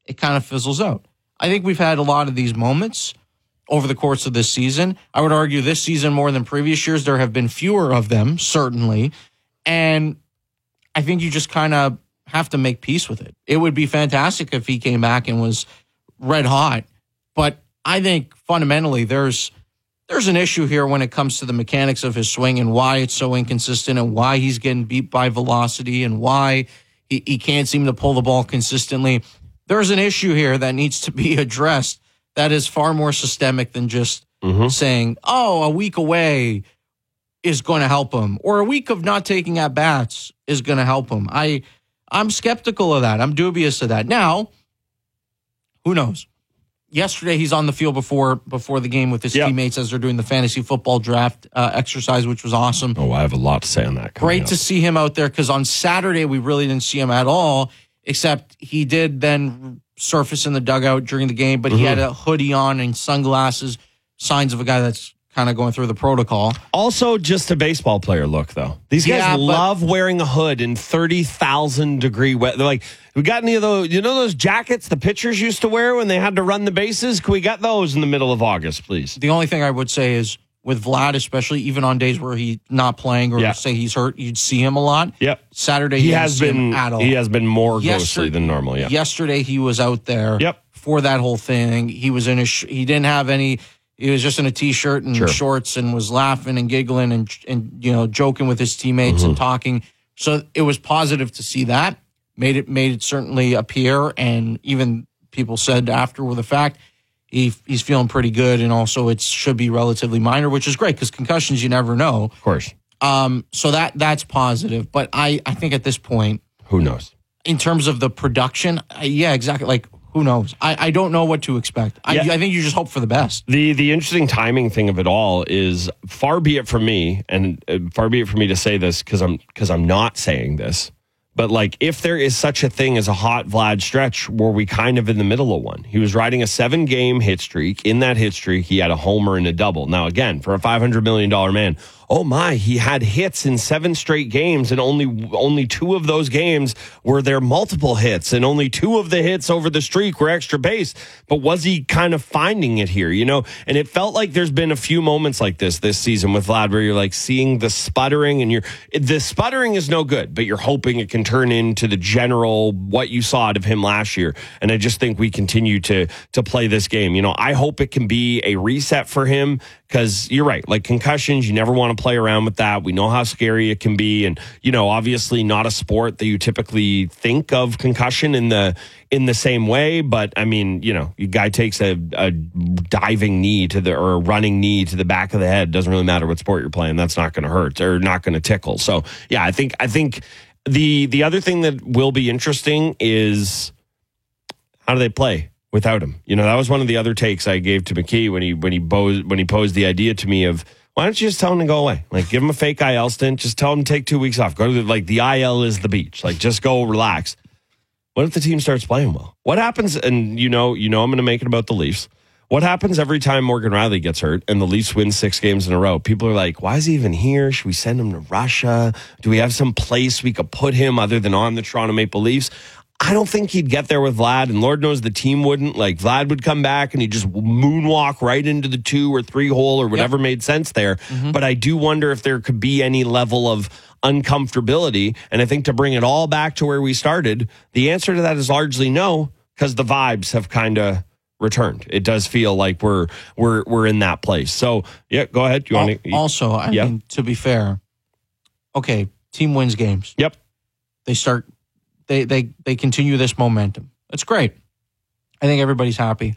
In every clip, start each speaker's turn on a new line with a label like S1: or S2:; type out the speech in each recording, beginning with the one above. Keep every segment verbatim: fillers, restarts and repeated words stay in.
S1: it kind of fizzles out. I think we've had a lot of these moments over the course of this season. I would argue this season more than previous years, there have been fewer of them, certainly. And I think you just kind of have to make peace with it. It would be fantastic if he came back and was red hot. But I think fundamentally there's there's an issue here when it comes to the mechanics of his swing and why it's so inconsistent and why he's getting beat by velocity and why he, he can't seem to pull the ball consistently. There's an issue here that needs to be addressed that is far more systemic than just mm-hmm. saying, oh, a week away is going to help him, or a week of not taking at bats is going to help him. I, I'm skeptical of that. I'm dubious of that. Now, who knows? Yesterday, he's on the field before before the game with his yep. teammates as they're doing the fantasy football draft uh, exercise, which was awesome.
S2: Oh, I have a lot to say on that.
S1: Great
S2: up.
S1: to see him out there because on Saturday, we really didn't see him at all, except he did then surface in the dugout during the game, but mm-hmm. he had a hoodie on and sunglasses, signs of a guy that's kind of going through the protocol.
S2: Also, just a baseball player look, though. These guys yeah, love wearing a hood in thirty thousand degree weather. They're like, we got any of those, you know those jackets the pitchers used to wear when they had to run the bases? Can we get those in the middle of August, please?
S1: The only thing I would say is, with Vlad, especially even on days where he's not playing or yeah. say he's hurt, you'd see him a lot.
S2: Yep.
S1: Saturday,
S2: he
S1: you
S2: has
S1: didn't see
S2: been
S1: him at all.
S2: He has been more
S1: Yesterday,
S2: ghostly than normal, yeah.
S1: Yesterday, he was out there
S2: yep.
S1: for that whole thing. He was in a, sh- he didn't have any, he was just in a t-shirt and sure. shorts and was laughing and giggling and, and you know, joking with his teammates mm-hmm. and talking. So it was positive to see that. Made it, made it certainly appear. And even people said after the fact, he he's feeling pretty good. And also it should be relatively minor, which is great because concussions, you never know.
S2: Of course.
S1: Um, so that that's positive. But I, I think at this point,
S2: who knows?
S1: In terms of the production, I, yeah, exactly. Like, who knows? I, I don't know what to expect. I, yeah. I think you just hope for the best.
S2: The the interesting timing thing of it all is, far be it from me, and uh, far be it from me to say this because I'm because I'm not saying this, but like if there is such a thing as a hot Vlad stretch, were we kind of in the middle of one? He was riding a seven game hit streak. In that hit streak, he had a homer and a double. Now, again, for a five hundred million dollars man, oh my, he had hits in seven straight games, and only only two of those games were there multiple hits, and only two of the hits over the streak were extra base. But was he kind of finding it here, you know? And it felt like there's been a few moments like this this season with Vlad where you're like seeing the sputtering, and you're the sputtering is no good, but you're hoping it can turn into the general what you saw out of him last year. And I just think we continue to to play this game. You know, I hope it can be a reset for him. Because you're right, like concussions, you never want to play around with that. We know how scary it can be. And, you know, obviously not a sport that you typically think of concussion in the in the same way. But, I mean, you know, a guy takes a, a diving knee to the or a running knee to the back of the head. Doesn't really matter what sport you're playing. That's not going to hurt or not going to tickle. So, yeah, I think I think the the other thing that will be interesting is how do they play without him? You know, that was one of the other takes I gave to McKee when he when he posed when he posed the idea to me of, why don't you just tell him to go away? Like, give him a fake I L stint. Just tell him to take two weeks off. Go to the, like the I L is the beach. Like, just go relax. What if the team starts playing well? What happens? And you know, you know, I'm going to make it about the Leafs. What happens every time Morgan Riley gets hurt and the Leafs win six games in a row? People are like, why is he even here? Should we send him to Russia? Do we have some place we could put him other than on the Toronto Maple Leafs? I don't think he'd get there with Vlad, and Lord knows the team wouldn't. Like, Vlad would come back and he'd just moonwalk right into the two or three hole or whatever yep. made sense there. Mm-hmm. But I do wonder if there could be any level of uncomfortability. And I think to bring it all back to where we started, the answer to that is largely no, because the vibes have kind of returned. It does feel like we're we're we're in that place. So, yeah, go ahead. You want to?
S1: Also, I yeah. mean, to be fair, okay, team wins games.
S2: Yep.
S1: They start... They they they continue this momentum. That's great. I think everybody's happy.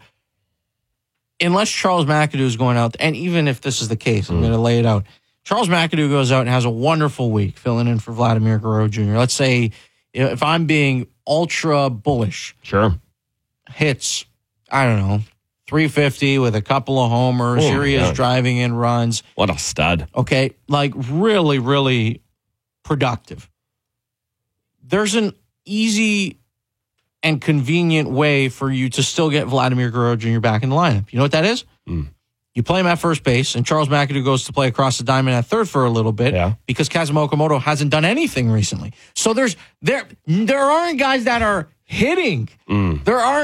S1: Unless Charles McAdoo is going out, and even if this is the case, I'm mm. going to lay it out. Charles McAdoo goes out and has a wonderful week filling in for Vladimir Guerrero Junior Let's say, if I'm being ultra bullish,
S2: sure,
S1: hits, I don't know, three fifty with a couple of homers. Oh, Here he is driving in runs.
S2: What a stud.
S1: Okay, like really, really productive. There's an easy and convenient way for you to still get Vladimir Guerrero Junior back in the lineup. You know what that is? Mm. You play him at first base, and Charles McAdoo goes to play across the diamond at third for a little bit
S2: yeah.
S1: because Kazuma Okamoto hasn't done anything recently. So there's there there aren't guys that are hitting.
S2: Mm.
S1: There aren't